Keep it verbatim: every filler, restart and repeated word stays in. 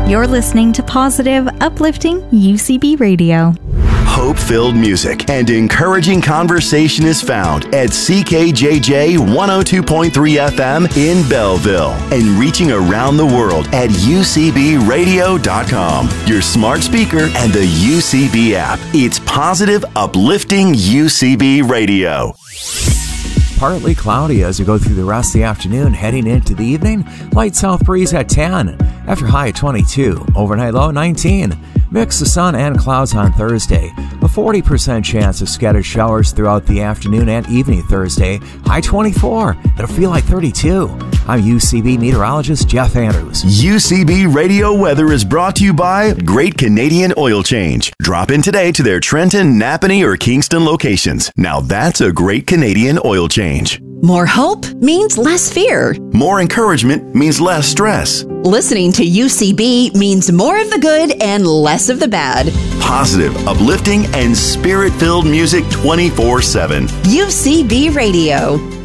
You're listening to positive, uplifting U C B Radio. Hope-filled music and encouraging conversation is found at C K J J one oh two point three F M in Belleville and reaching around the world at U C B radio dot com, your smart speaker, and the U C B app. It's positive, uplifting U C B Radio. Partly cloudy as we go through the rest of the afternoon, heading into the evening. Light south breeze at ten, after high at twenty-two, overnight low nineteen. Mix of sun and clouds on Thursday. A forty percent chance of scattered showers throughout the afternoon and evening Thursday. High twenty-four. It'll feel like thirty-two. I'm U C B meteorologist Jeff Andrews. U C B Radio weather is brought to you by Great Canadian Oil Change. Drop in today to their Trenton, Napanee, or Kingston locations. Now that's a Great Canadian Oil Change. More hope means less fear. More encouragement means less stress. Listening to U C B means more of the good and less of the bad. Positive, uplifting, and spirit-filled music twenty-four seven. U C B Radio.